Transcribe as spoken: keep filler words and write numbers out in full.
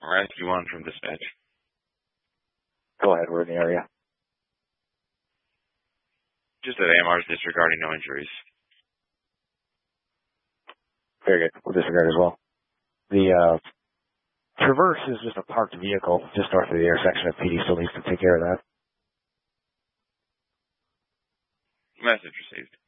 Rescue one from dispatch. Go ahead, we're in the area. Just at A M R's disregarding no injuries. Very good. We'll disregard as well. The uh, Traverse is just a parked vehicle just north of the intersection. If P D still needs to take care of that. Message received.